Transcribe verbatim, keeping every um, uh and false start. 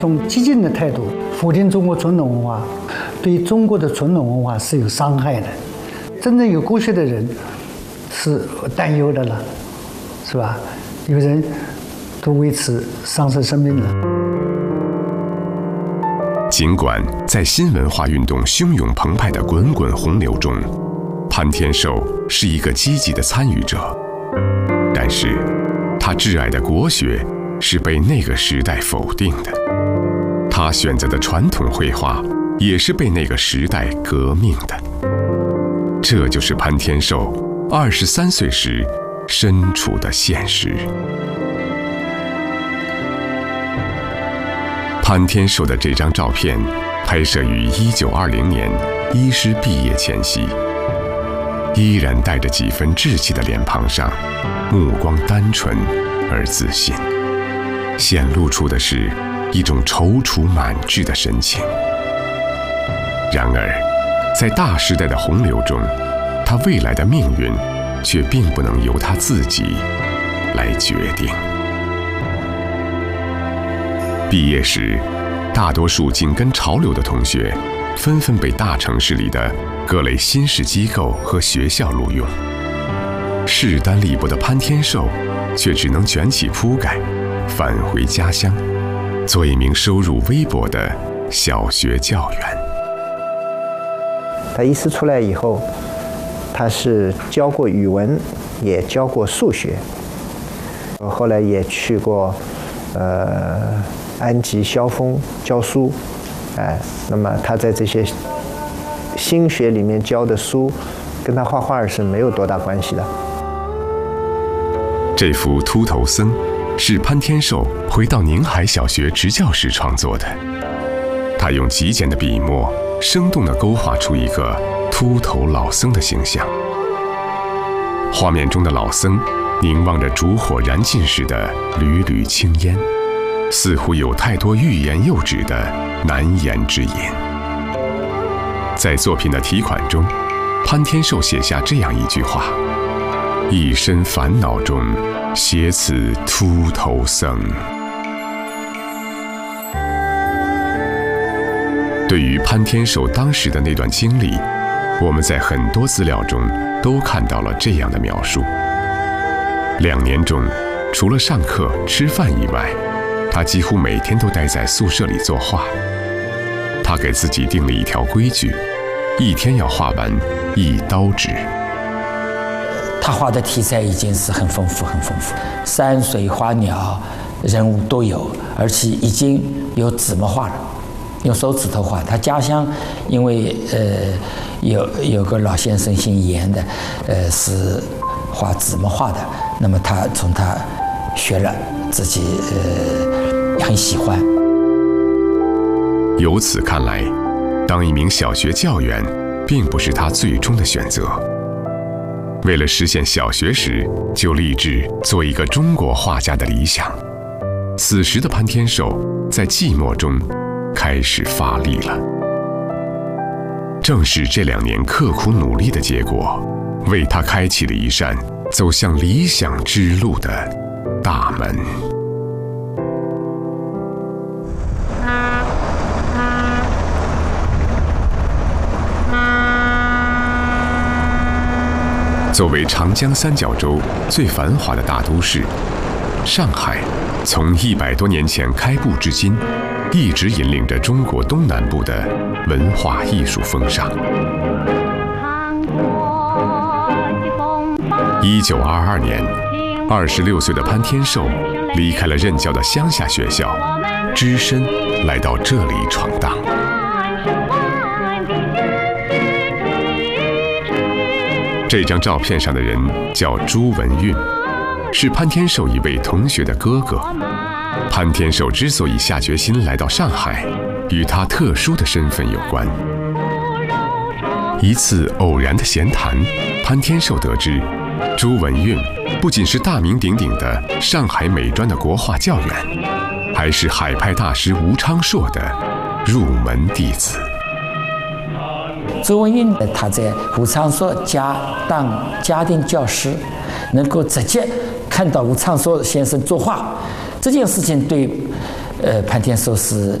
从激进的态度否定中国传统文化，对中国的传统文化是有伤害的。真正有骨血的人是担忧的了，是吧？有人都为此丧失生命了。 尽管在新文化运动汹涌澎湃的滚滚洪流中，潘天寿是一个积极的参与者，但是他挚爱的国学是被那个时代否定的，他选择的传统绘画也是被那个时代革命的。这就是潘天寿二十三岁时身处的现实。潘天寿的这张照片拍摄于一九二零年医师毕业前夕，依然带着几分稚气的脸庞上，目光单纯而自信，显露出的是一种踌躇满志的神情。然而，在大时代的洪流中，他未来的命运却并不能由他自己来决定。毕业时，大多数紧跟潮流的同学纷纷被大城市里的各类新式机构和学校录用，势单力薄的潘天寿却只能卷起铺盖，返回家乡，做一名收入微薄的小学教员。 他医师出来以后，他是教过语文，也教过数学，后来也去过呃安吉、萧峰教书，哎，那么他在这些新学里面教的书，跟他画画是没有多大关系的。 这幅《秃头僧》是潘天寿回到宁海小学执教时创作的，他用极简的笔墨，生动地勾画出一个秃头老僧的形象。画面中的老僧凝望着烛火燃尽时的缕缕青烟，似乎有太多欲言又止的难言之隐。在作品的题款中，潘天寿写下这样一句话：一身烦恼中写此秃头僧。对于潘天寿当时的那段经历，我们在很多资料中都看到了这样的描述。两年中，除了上课吃饭以外，他几乎每天都待在宿舍里作画。他给自己定了一条规矩，一天要画完一刀纸。 他画的题材已经是很丰富很丰富，山水花鸟人物都有，而且已经有纸墨画了，用手指头画。他家乡因为呃有有个老先生姓严的，呃是画纸墨画的，那么他从他学了，自己呃很喜欢。 由此看来，当一名小学教员并不是他最终的选择。为了实现小学时就立志做一个中国画家的理想，此时的潘天寿在寂寞中开始发力了。正是这两年刻苦努力的结果，为他开启了一扇走向理想之路的大门。作为长江三角洲最繁华的大都市，上海从一百多年前开埠至今，一直引领着中国东南部的文化艺术风尚。一九二二年，二十六岁的潘天寿离开了任教的乡下学校，只身来到这里闯荡。这张照片上的人叫朱文运，是潘天寿一位同学的哥哥。潘天寿之所以下决心来到上海，与他特殊的身份有关。一次偶然的闲谈，潘天寿得知，朱文运不仅是大名鼎鼎的上海美专的国画教员，还是海派大师吴昌硕的入门弟子。 朱文运他在吴昌硕家当家庭教师，能够直接看到吴昌硕先生作画，这件事情对呃，潘天寿是